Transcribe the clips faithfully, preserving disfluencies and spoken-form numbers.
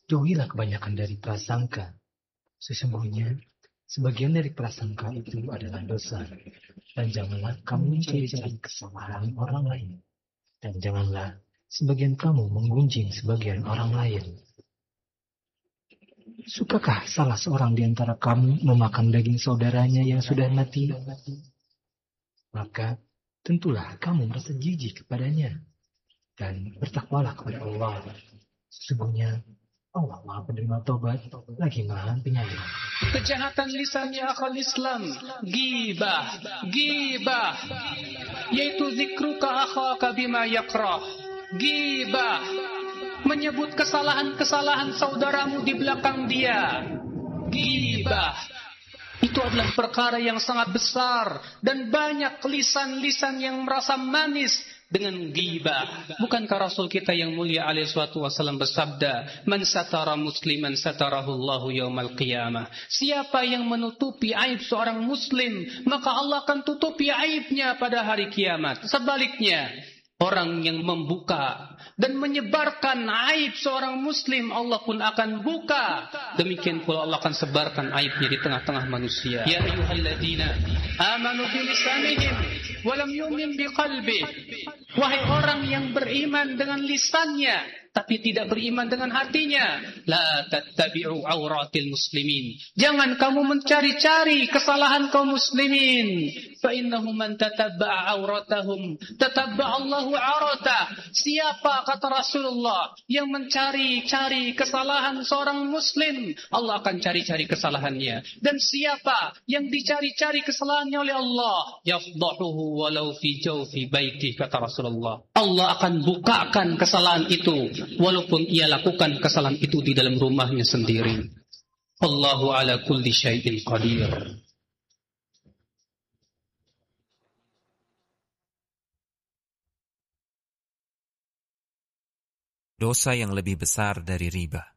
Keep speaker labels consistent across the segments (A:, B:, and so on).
A: Jauhilah kebanyakan dari prasangka. Sesungguhnya, sebagian dari prasangka itu adalah dosa. Dan janganlah kamu mencari-cari kesalahan orang lain. Dan janganlah sebagian kamu menggunjing sebagian orang lain. Sukakah salah seorang di antara kamu memakan daging saudaranya yang sudah mati? Maka tentulah kamu merasa jijik kepadanya. Dan bertakwalah kepada Allah. Sesungguhnya Allah Maha penerima taubat lagi Maha penyayang.
B: Kejahatan lisan ya akhal Islam, ghibah, ghibah, yaitu zikruka akhaka bima yakrah. Ghibah, menyebut kesalahan-kesalahan saudaramu di belakang dia. Ghibah, itu adalah perkara yang sangat besar dan banyak lisan-lisan yang merasa manis dengan ghibah. Bukankah Rasul kita yang mulia alaihi salatu wasallam bersabda, "Man satara musliman satarahullahu yaumal qiyamah." Siapa yang menutupi aib seorang muslim, maka Allah akan tutupi aibnya pada hari kiamat. Sebaliknya, orang yang membuka dan menyebarkan aib seorang muslim, Allah pun akan buka. Demikian pula Allah akan sebarkan aibnya di tengah-tengah manusia. Ya ayyuhalladzina amanu bilisanihim walam yu'min biqalbih. Wahai orang yang beriman dengan lisannya tapi tidak beriman dengan hatinya, la tattabi'u auratil muslimin. Jangan kamu mencari-cari kesalahan kaum muslimin. Fa innahu man tatabba'a auratahum tatabba'a Allahu auratah. Siapa, kata Rasulullah, yang mencari-cari kesalahan seorang muslim, Allah akan cari-cari kesalahannya. Dan siapa yang dicari-cari kesalahannya oleh Allah, yafdahuhu walau fi jawfi baitih, kata Rasulullah. Allah akan bukakan kesalahan itu walaupun ia lakukan kesalahan itu di dalam rumahnya sendiri. Allahu ala kulli syai'in qadir.
C: Dosa yang lebih besar dari riba.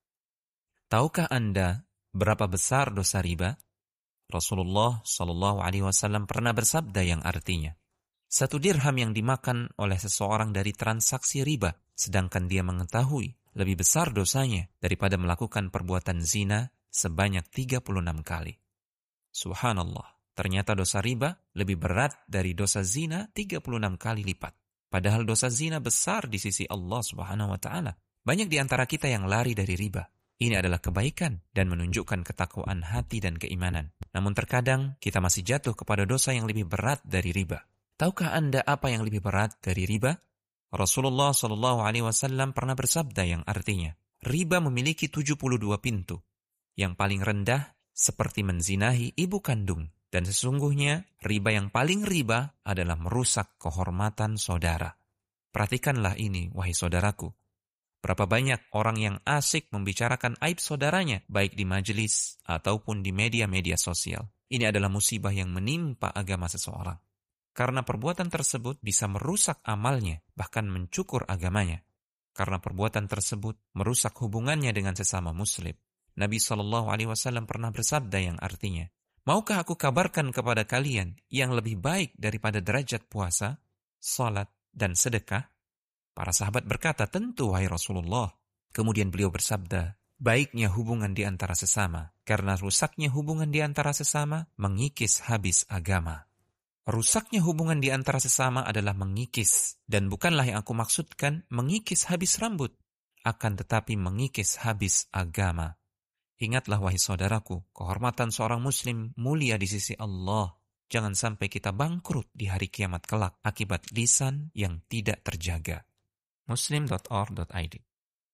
C: Tahukah Anda berapa besar dosa riba? Rasulullah Shallallahu Alaihi Wasallam pernah bersabda yang artinya, satu dirham yang dimakan oleh seseorang dari transaksi riba, sedangkan dia mengetahui lebih besar dosanya daripada melakukan perbuatan zina sebanyak tiga puluh enam kali. Subhanallah, ternyata dosa riba lebih berat dari dosa zina tiga puluh enam kali lipat. Padahal dosa zina besar di sisi Allah Subhanahu wa Ta'ala. Banyak di antara kita yang lari dari riba. Ini adalah kebaikan dan menunjukkan ketakwaan hati dan keimanan. Namun terkadang kita masih jatuh kepada dosa yang lebih berat dari riba. Tahukah Anda apa yang lebih berat dari riba? Rasulullah Shallallahu Alaihi Wasallam pernah bersabda yang artinya, riba memiliki tujuh puluh dua pintu. Yang paling rendah seperti menzinahi ibu kandung. Dan sesungguhnya riba yang paling riba adalah merusak kehormatan saudara. Perhatikanlah ini, wahai saudaraku. Berapa banyak orang yang asik membicarakan aib saudaranya, baik di majelis ataupun di media-media sosial. Ini adalah musibah yang menimpa agama seseorang. Karena perbuatan tersebut bisa merusak amalnya, bahkan mencukur agamanya. Karena perbuatan tersebut merusak hubungannya dengan sesama muslim. Nabi shallallahu alaihi wasallam pernah bersabda yang artinya, maukah aku kabarkan kepada kalian yang lebih baik daripada derajat puasa, salat, dan sedekah? Para sahabat berkata, tentu wahai Rasulullah. Kemudian beliau bersabda, baiknya hubungan di antara sesama, karena rusaknya hubungan di antara sesama mengikis habis agama. Rusaknya hubungan di antara sesama adalah mengikis, dan bukanlah yang aku maksudkan mengikis habis rambut, akan tetapi mengikis habis agama. Ingatlah wahai saudaraku, kehormatan seorang muslim mulia di sisi Allah. Jangan sampai kita bangkrut di hari kiamat kelak akibat lisan yang tidak terjaga. muslim dot org dot i d.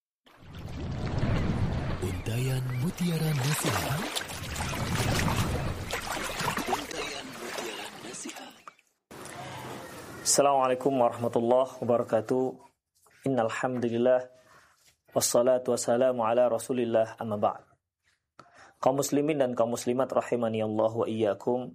D: Untayan Mutiara Nasihat.
E: Assalamualaikum warahmatullahi wabarakatuh. Innal hamdalillah wassalatu wassalamu ala Rasulillah amma ba'd. Kaum muslimin dan kaum muslimat rahimani Allah wa iyyakum.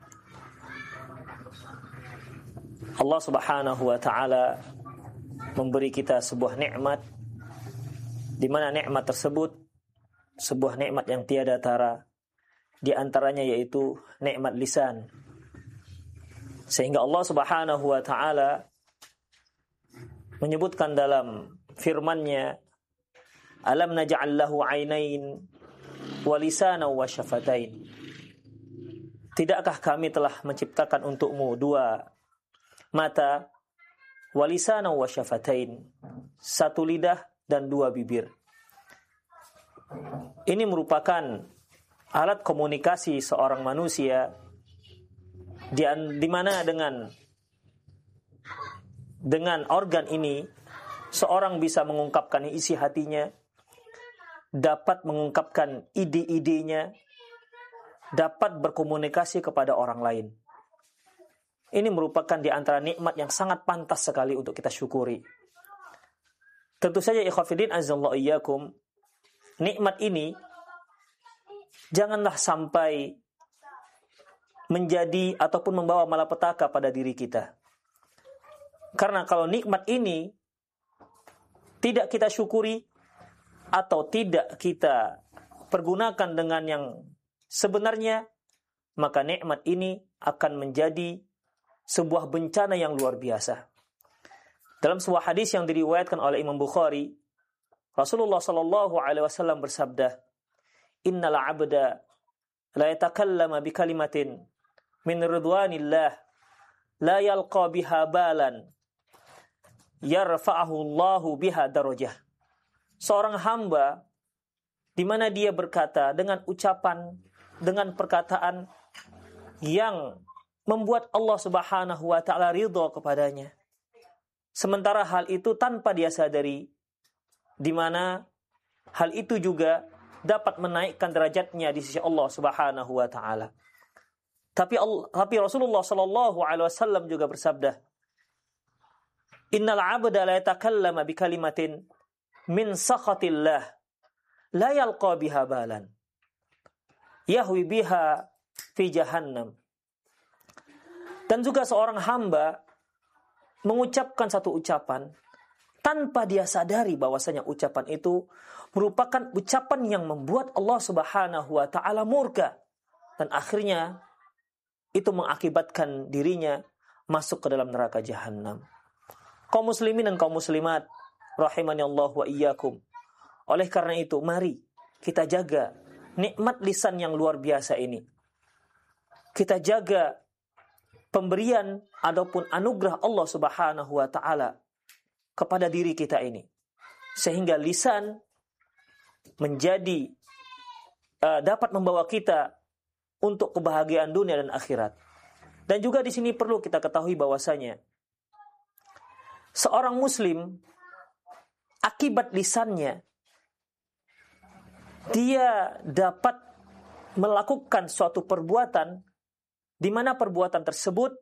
E: Allah Subhanahu wa taala memberi kita sebuah nikmat, di mana nikmat tersebut sebuah nikmat yang tiada tara, di antaranya yaitu nikmat lisan. Sehingga Allah Subhanahu wa taala menyebutkan dalam firman-Nya Alam naj'al lahu 'ainain wa lisanan wa syafatain. Tidakkah kami telah menciptakan untukmu dua mata, wa lisanan wa syafatain, satu lidah dan dua bibir. Ini merupakan alat komunikasi seorang manusia di, di mana dengan dengan organ ini seorang bisa mengungkapkan isi hatinya, dapat mengungkapkan ide-idenya, dapat berkomunikasi kepada orang lain. Ini merupakan di antara nikmat yang sangat pantas sekali untuk kita syukuri. Tentu saja ikhwatiddin azallahu iyyakum, nikmat ini janganlah sampai menjadi ataupun membawa malapetaka pada diri kita. Karena kalau nikmat ini tidak kita syukuri atau tidak kita pergunakan dengan yang sebenarnya, maka nikmat ini akan menjadi sebuah bencana yang luar biasa. Dalam sebuah hadis yang diriwayatkan oleh Imam Bukhari, Rasulullah sallallahu alaihi wasallam bersabda, "Innal 'abda la yatakallama bi kalimatin min ridwanillah la yalqa biha balan yarfa'ahu Allahu biha darajah." Seorang hamba di mana dia berkata dengan ucapan, dengan perkataan yang membuat Allah Subhanahu wa taala ridha kepadanya. Sementara hal itu tanpa dia sadari, di mana hal itu juga dapat menaikkan derajatnya di sisi Allah Subhanahu wa taala. Tapi Allah, tapi Rasulullah sallallahu alaihi wasallam juga bersabda, "Innal 'abda la yatakallama bi kalimatin min sakhatillah la yalqa biha balan yahwi biha fi jahannam." Dan juga seorang hamba mengucapkan satu ucapan tanpa dia sadari bahwasanya ucapan itu merupakan ucapan yang membuat Allah Subhanahu wa taala murka, dan akhirnya itu mengakibatkan dirinya masuk ke dalam neraka jahanam. Kaum muslimin dan kaum muslimat rahimani Allah wa iyyakum. Oleh karena itu, mari kita jaga nikmat lisan yang luar biasa ini. Kita jaga pemberian ataupun anugerah Allah Subhanahu wa taala kepada diri kita ini, sehingga lisan menjadi uh, dapat membawa kita untuk kebahagiaan dunia dan akhirat. Dan juga di sini perlu kita ketahui bahwasanya seorang muslim akibat lisannya dia dapat melakukan suatu perbuatan di mana perbuatan tersebut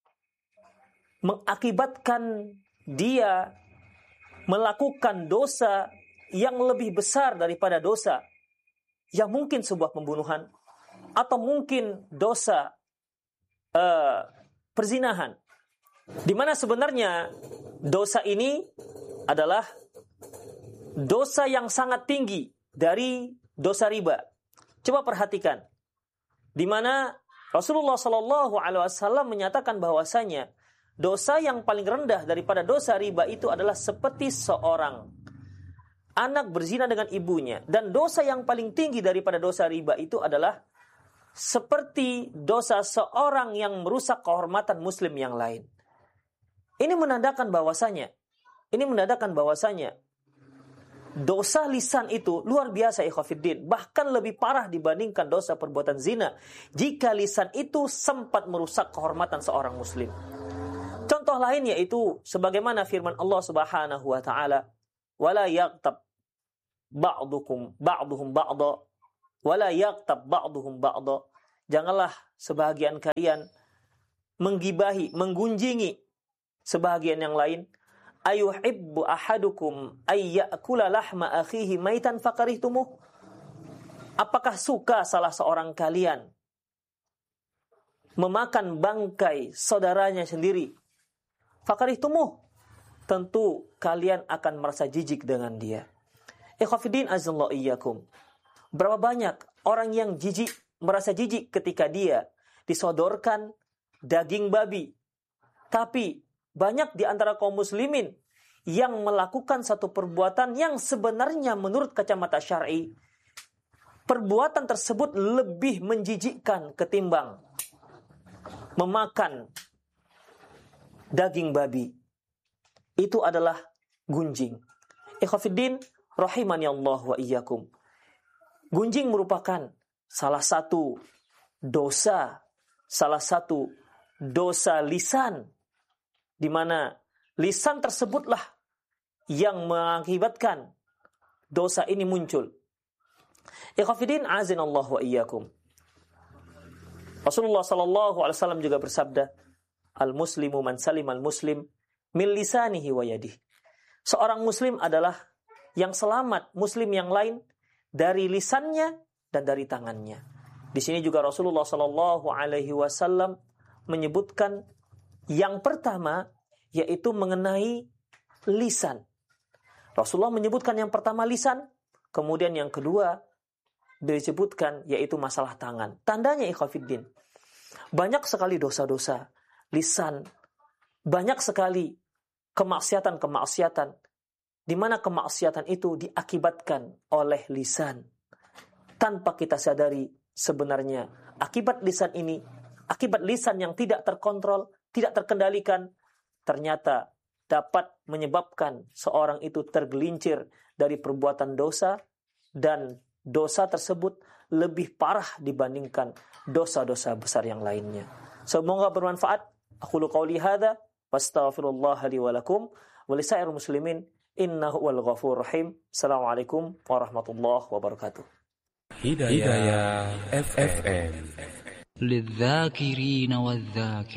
E: mengakibatkan dia melakukan dosa yang lebih besar daripada dosa yang mungkin sebuah pembunuhan atau mungkin dosa uh, perzinahan, di mana sebenarnya dosa ini adalah dosa yang sangat tinggi dari dosa riba. Coba perhatikan, di mana Rasulullah Shallallahu Alaihi Wasallam menyatakan bahwasanya dosa yang paling rendah daripada dosa riba itu adalah seperti seorang anak berzina dengan ibunya, dan dosa yang paling tinggi daripada dosa riba itu adalah seperti dosa seorang yang merusak kehormatan muslim yang lain. Ini menandakan bahwasanya, ini menandakan bahwasanya dosa lisan itu luar biasa ikhwatiddin, bahkan lebih parah dibandingkan dosa perbuatan zina jika lisan itu sempat merusak kehormatan seorang muslim. Contoh lain yaitu sebagaimana firman Allah Subhanahu wa taala, "Wala yaghtab ba'dukum ba'duhum ba'dha wala yaghtab ba'duhum ba'dha." Janganlah sebahagian kalian menggibahi, menggunjingi sebahagian yang lain. Ayuhibbu ahadukum ayyakula lahma akhihi maitan fakarihtumuh. Apakah suka salah seorang kalian memakan bangkai saudaranya sendiri? Fakarihtumuh. Tentu kalian akan merasa jijik dengan dia. Ikhwatiddin azallahu iyyakum. Berapa banyak orang yang jijik, merasa jijik ketika dia disodorkan daging babi. Tapi banyak di antara kaum muslimin yang melakukan satu perbuatan yang sebenarnya menurut kacamata syar'i, perbuatan tersebut lebih menjijikkan ketimbang memakan daging babi. Itu adalah gunjing. Ikhwafiddin, rahimani Allah wa iyyakum. Gunjing merupakan salah satu dosa, salah satu dosa lisan, di mana lisan tersebutlah yang mengakibatkan dosa ini muncul. Ikhwafiddin, azinallahu wa iyyakum. Rasulullah sallallahu alaihi wasallam juga bersabda, al-muslimu man salim al-muslim min lisanihi wa yadihi. Seorang muslim adalah yang selamat muslim yang lain dari lisannya dan dari tangannya. Di sini juga Rasulullah sallallahu alaihi wasallam menyebutkan yang pertama yaitu mengenai lisan. Rasulullah menyebutkan yang pertama lisan, kemudian yang kedua disebutkan yaitu masalah tangan. Tandanya ikhwafiddin, banyak sekali dosa-dosa lisan, banyak sekali kemaksiatan-kemaksiatan, di mana kemaksiatan itu diakibatkan oleh lisan. Tanpa kita sadari sebenarnya akibat lisan ini, akibat lisan yang tidak terkontrol, tidak terkendalikan, ternyata dapat menyebabkan seorang itu tergelincir dari perbuatan dosa, dan dosa tersebut lebih parah dibandingkan dosa-dosa besar yang lainnya. Semoga bermanfaat. Aqulu qawli hadza wastaghfirullah li wa lakum wa lisairil muslimin innahu wal ghafurur rahim. Assalamualaikum warahmatullahi wabarakatuh.
D: Hidayah F M.
F: للذاكرين والذاكرين